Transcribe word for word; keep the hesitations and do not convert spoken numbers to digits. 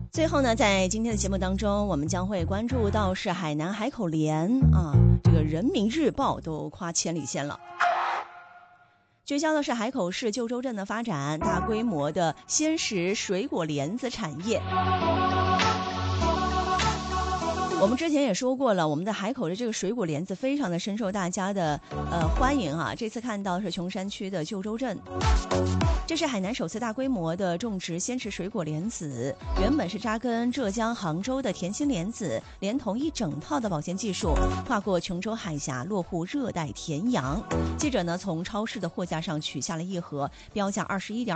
最后呢，在今天的节目当中，我们将会关注到是海南海口莲啊，这个人民日报都夸千里鲜了。聚焦的是海口市旧州镇的发展，大规模的鲜食水果莲子产业。我们之前也说过了，我们的海口的这个水果莲子非常的深受大家的呃欢迎啊。这次看到是琼山区的旧州镇，这是海南首次大规模的种植鲜食水果莲子，原本是扎根浙江杭州的甜心莲子，连同一整套的保鲜技术，跨过琼州海峡，落户热带甜阳。记者呢从超市的货架上取下了一盒标价二十一点